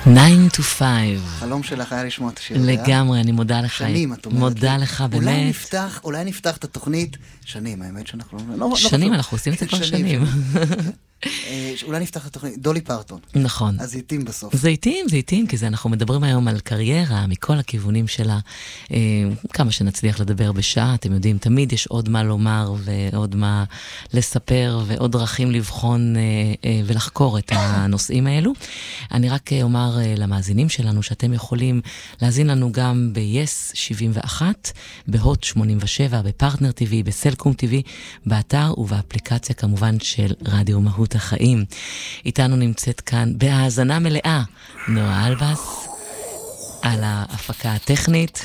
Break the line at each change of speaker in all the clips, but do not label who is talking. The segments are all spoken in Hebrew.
9 to 5.
חלום שלך היה לשמוע את השיר.
לגמרי, אני מודה לך.
שנים, את אומרת.
מודה לך, באמת.
אולי נפתח את התוכנית. שנים, האמת שאנחנו
שנים, אנחנו עושים את זה כבר שנים.
אולי נפתח את התוכנית. דולי פרטון.
נכון.
אז זיתים בסוף.
זיתים, כי אנחנו מדברים היום על קריירה, מכל הכיוונים שלה. כמה שנצליח לדבר בשעה, אתם יודעים, תמיד יש עוד מה לומר, ועוד מה לספר, ועוד דרכים לבחון ולחקור את הנושאים האלו. אני רק אומר למאזינים שלנו, שאתם יכולים להזין לנו גם ב-yes 71, בהוט 87, בפרטנר TV, בסלקום TV, באתר ובאפליקציה כמובן של רדיו מהות החיים. איתנו נמצאת כאן בהאזנה מלאה נועה אלבס על ההפקה הטכנית.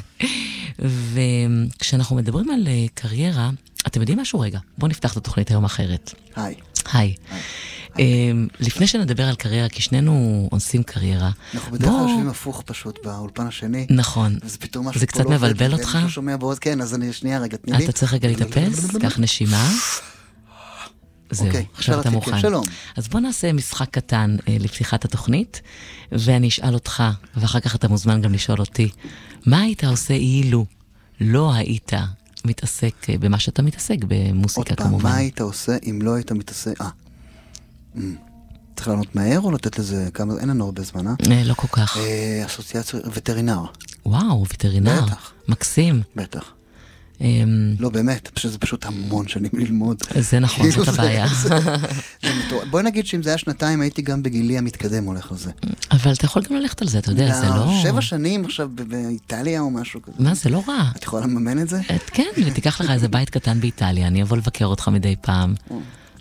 וכשאנחנו מדברים על קריירה, אתם יודעים משהו רגע? בואו נפתח את התוכנית היום אחרת. היי. לפני שנדבר על קריירה, כי שנינו עושים קריירה.
אנחנו בדרך כלל יושבים הפוך פשוט באולפן השני.
נכון. זה קצת מבלבל אותך?
כן, אז אני שנייה רגע, תני לי.
אתה צריך רגע להתאפס, קח נשימה. זהו, עכשיו אתה מוכן.
שלום.
אז בוא נעשה משחק קטן לפתיחת התוכנית, ואני אשאל אותך, ואחר כך אתה מוזמן גם לשאול אותי, מה היית עושה אילו לא היית מתעסק במה שאתה מתעסק, במוסיקה כמובן?
עוד פעם, מה היית עושה אם לא היית מתעסק? צריך לענות מהר או לתת לזה כמה? אין לנו הרבה זמן,
לא כל כך.
אסוציאציה, וטרינר.
וואו, וטרינר.
בטח.
מקסים.
בטח. לא, באמת, זה פשוט המון שנים ללמוד.
זה נכון, זאת הבעיה.
בואי נגיד שאם זה היה שנתיים, הייתי גם בגילי המתקדם הולך על זה.
אבל אתה יכול גם ללכת על זה, אתה יודע, זה לא...
7 שנים עכשיו באיטליה או משהו כזה.
מה, זה לא רע.
את יכולה לממן את זה?
כן, ותיקח לך איזה בית קטן באיטליה, אני אבוא לבקר אותך מדי פעם.